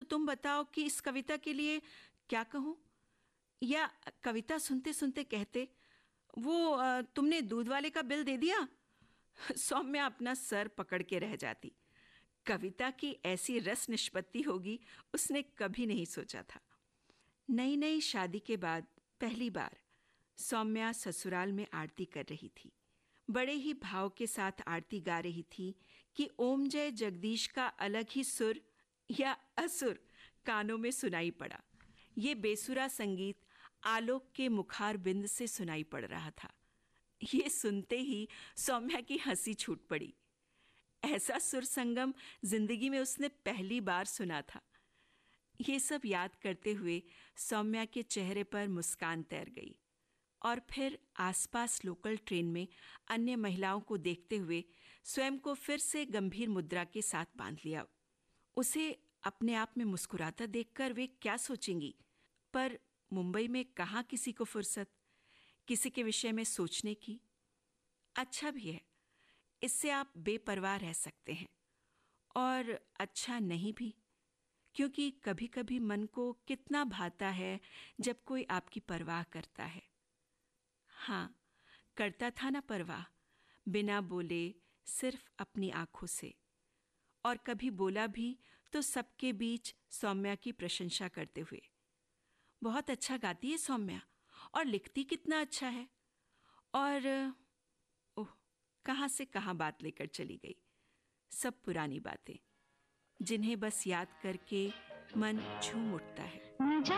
तुम बताओ कि इस कविता के लिए क्या कहूँ? या कविता सुनते सुनते कहते, वो तुमने दूध वाले का बिल दे दिया? सौम्या अपना सर पकड़ के रह जाती। कविता की ऐसी रस निष्पत्ति होगी उसने कभी नहीं सोचा था। नई नई शादी के बाद पहली बार सौम्या ससुराल में आरती कर रही थी। बड़े ही भाव के साथ आरती गा रही थी कि ओम जय जगदीश का अलग ही सुर या असुर कानों में सुनाई पड़ा। ये बेसुरा संगीत आलोक के मुखार बिंद से सुनाई पड़ रहा था। ये सुनते ही सौम्या की हंसी छूट पड़ी। ऐसा सुर संगम जिंदगी में उसने पहली बार सुना था। ये सब याद करते हुए सौम्या के चेहरे पर मुस्कान तैर गई और फिर आसपास लोकल ट्रेन में अन्य महिलाओं को देखते हुए स्वयं को फिर से गंभीर मुद्रा के साथ बांध लिया। उसे अपने आप में मुस्कुराता देखकर वे क्या सोचेंगी, पर मुंबई में कहाँ किसी को फुर्सत किसी के विषय में सोचने की। अच्छा भी है, इससे आप बेपरवाह रह सकते हैं, और अच्छा नहीं भी, क्योंकि कभी कभी मन को कितना भाता है जब कोई आपकी परवाह करता है। हाँ, करता था ना परवाह, बिना बोले, सिर्फ अपनी आंखों से। और कभी बोला भी तो सबके बीच सौम्या की प्रशंसा करते हुए। बहुत अच्छा गाती है सौम्या, और लिखती कितना अच्छा है। और ओह, कहाँ से कहाँ बात लेकर चली गई। सब पुरानी बातें जिन्हें बस याद करके मन झूम उठता है।